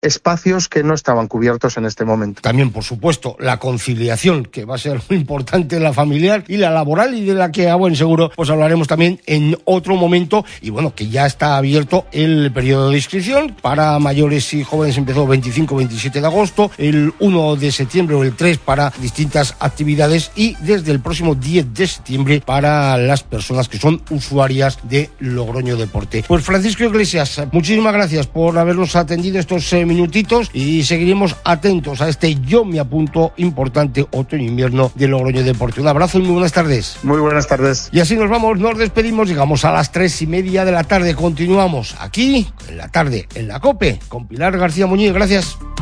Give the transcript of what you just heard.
espacios que no estaban cubiertos en este momento. También, por supuesto, la conciliación, que va a ser muy importante, la familiar y la laboral, y de la que a buen seguro pues hablaremos también en otro momento. Y bueno, que ya está abierto el periodo de inscripción para mayores y jóvenes. Empezó 25-27 de agosto, el 1 de septiembre o el 3 para distintas actividades, y desde el próximo 10 de septiembre para las personas que son usuarias de Logroño Deporte. Pues Francisco Iglesias, muchísimas gracias por habernos atendido estos minutitos, y seguiremos atentos a este Yo Me Apunto importante otoño-invierno de Logroño Deporte. Un abrazo y muy buenas tardes. Muy buenas tardes. Y así nos vamos, nos despedimos, llegamos a las 3:30 de la tarde. Continuamos aquí en la tarde, en la COPE, con Pilar García Muñiz. Gracias.